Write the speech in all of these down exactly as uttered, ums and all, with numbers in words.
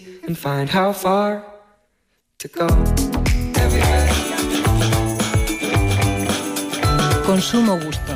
and find how far to go. Consumo gusto.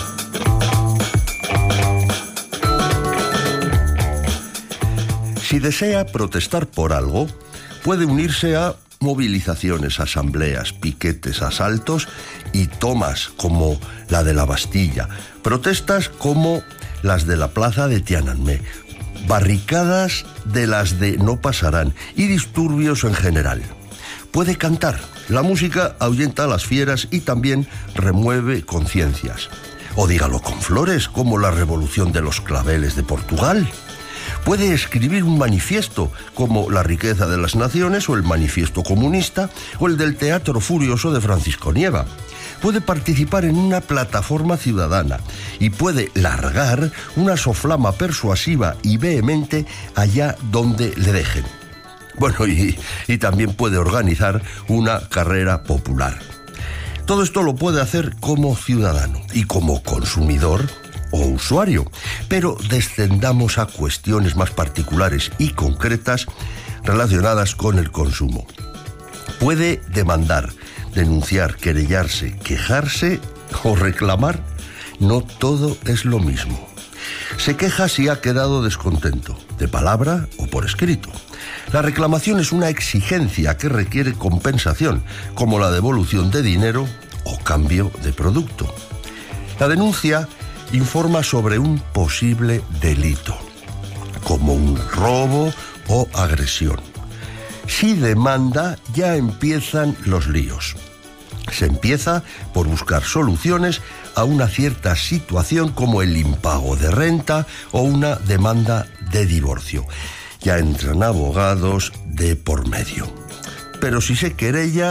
Si desea protestar por algo, puede unirse a movilizaciones, asambleas, piquetes, asaltos y tomas como la de la Bastilla, protestas como las de la plaza de Tiananmen, barricadas de las de No Pasarán y disturbios en general. Puede cantar. La música ahuyenta a las fieras y también remueve conciencias. O dígalo con flores, como la revolución de los claveles de Portugal. Puede escribir un manifiesto, como La riqueza de las naciones o el manifiesto comunista o el del Teatro Furioso de Francisco Nieva. Puede participar en una plataforma ciudadana y puede largar una soflama persuasiva y vehemente allá donde le dejen. Bueno, y, y también puede organizar una carrera popular. Todo esto lo puede hacer como ciudadano y como consumidor o usuario, pero descendamos a cuestiones más particulares y concretas relacionadas con el consumo. Puede demandar, denunciar, querellarse, quejarse o reclamar. No todo es lo mismo. Se queja si ha quedado descontento, de palabra o por escrito. La reclamación es una exigencia que requiere compensación, como la devolución de dinero o cambio de producto. La denuncia informa sobre un posible delito, como un robo o agresión. Si demanda, ya empiezan los líos. Se empieza por buscar soluciones a una cierta situación como el impago de renta o una demanda de divorcio. Ya entran abogados de por medio. Pero si se querella,